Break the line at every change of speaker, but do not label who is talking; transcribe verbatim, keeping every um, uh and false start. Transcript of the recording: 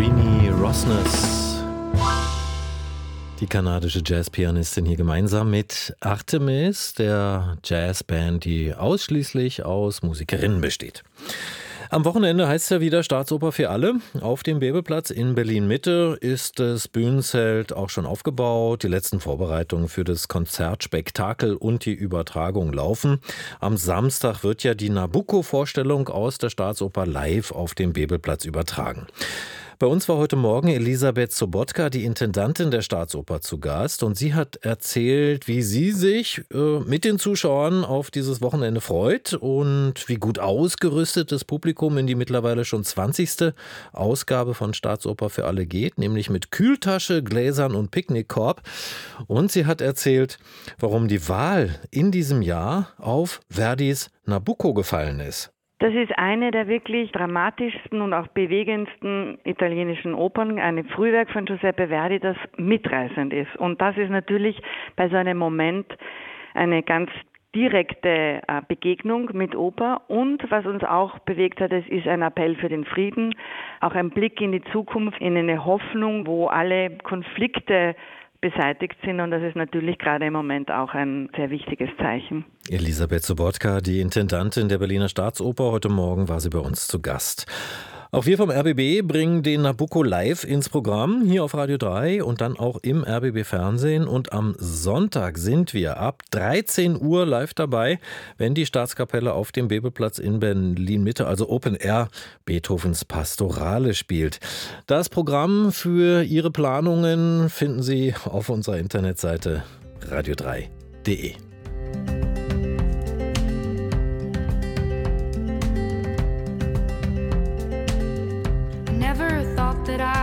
Rini Rosnes, die kanadische Jazzpianistin, hier gemeinsam mit Artemis, der Jazzband, die ausschließlich aus Musikerinnen besteht. Am Wochenende heißt es ja wieder Staatsoper für alle. Auf dem Bebelplatz in Berlin-Mitte ist das Bühnenzelt auch schon aufgebaut. Die letzten Vorbereitungen für das Konzertspektakel und die Übertragung laufen. Am Samstag wird ja die Nabucco-Vorstellung aus der Staatsoper live auf dem Bebelplatz übertragen. Bei uns war heute Morgen Elisabeth Sobotka, die Intendantin der Staatsoper, zu Gast. Und sie hat erzählt, wie sie sich äh, mit den Zuschauern auf dieses Wochenende freut und wie gut ausgerüstet das Publikum in die mittlerweile schon zwanzigste Ausgabe von Staatsoper für alle geht, nämlich mit Kühltasche, Gläsern und Picknickkorb. Und sie hat erzählt, warum die Wahl in diesem Jahr auf Verdis Nabucco gefallen ist.
Das ist eine der wirklich dramatischsten und auch bewegendsten italienischen Opern, ein Frühwerk von Giuseppe Verdi, das mitreißend ist. Und das ist natürlich bei so einem Moment eine ganz direkte Begegnung mit Oper. Und was uns auch bewegt hat, es ist ein Appell für den Frieden, auch ein Blick in die Zukunft, in eine Hoffnung, wo alle Konflikte beseitigt sind, und das ist natürlich gerade im Moment auch ein sehr wichtiges Zeichen.
Elisabeth Sobotka, die Intendantin der Berliner Staatsoper, heute Morgen war sie bei uns zu Gast. Auch wir vom R B B bringen den Nabucco live ins Programm, hier auf Radio drei und dann auch im R B B Fernsehen. Und am Sonntag sind wir ab dreizehn Uhr live dabei, wenn die Staatskapelle auf dem Bebelplatz in Berlin-Mitte, also Open Air, Beethovens Pastorale spielt. Das Programm für Ihre Planungen finden Sie auf unserer Internetseite radio drei punkt de.
That I